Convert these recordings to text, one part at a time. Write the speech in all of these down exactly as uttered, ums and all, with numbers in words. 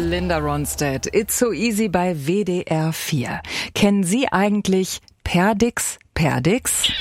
Linda Ronstadt. It's so easy bei W D R vier. Kennen Sie eigentlich Perdix perdix?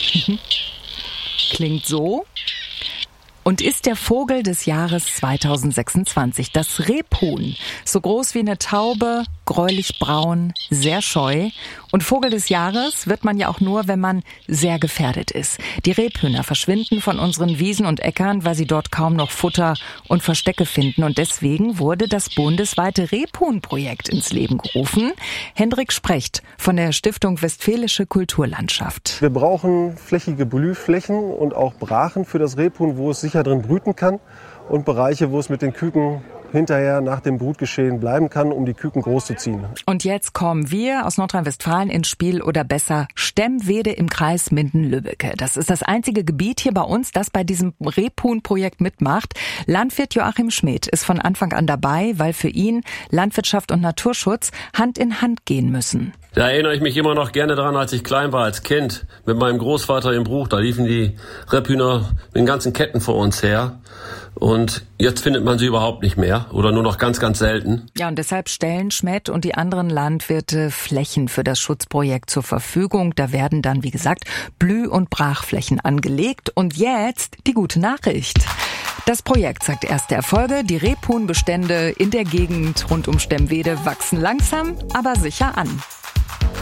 Klingt so. Und ist der Vogel des Jahres zweitausendsechsundzwanzig, das Rebhuhn. So groß wie eine Taube, gräulich braun, sehr scheu. Und Vogel des Jahres wird man ja auch nur, wenn man sehr gefährdet ist. Die Rebhühner verschwinden von unseren Wiesen und Äckern, weil sie dort kaum noch Futter und Verstecke finden. Und deswegen wurde das bundesweite Rebhuhn-Projekt ins Leben gerufen. Hendrik Sprecht von der Stiftung Westfälische Kulturlandschaft. Wir brauchen flächige Blühflächen und auch Brachen für das Rebhuhn, wo es sicher drin brüten kann, und Bereiche, wo es mit den Küken hinterher nach dem Brutgeschehen bleiben kann, um die Küken großzuziehen. Und jetzt kommen wir aus Nordrhein-Westfalen ins Spiel, oder besser Stemmwede im Kreis Minden-Lübbecke. Das ist das einzige Gebiet hier bei uns, das bei diesem Rebhuhn-Projekt mitmacht. Landwirt Joachim Schmid ist von Anfang an dabei, weil für ihn Landwirtschaft und Naturschutz Hand in Hand gehen müssen. Da erinnere ich mich immer noch gerne dran, als ich klein war, als Kind, mit meinem Großvater im Bruch. Da liefen die Rebhühner mit ganzen Ketten vor uns her. Und jetzt findet man sie überhaupt nicht mehr oder nur noch ganz, ganz selten. Ja, und deshalb stellen Schmid und die anderen Landwirte Flächen für das Schutzprojekt zur Verfügung. Da werden dann, wie gesagt, Blüh- und Brachflächen angelegt. Und jetzt die gute Nachricht. Das Projekt zeigt erste Erfolge. Die Rebhuhnbestände in der Gegend rund um Stemmwede wachsen langsam, aber sicher an.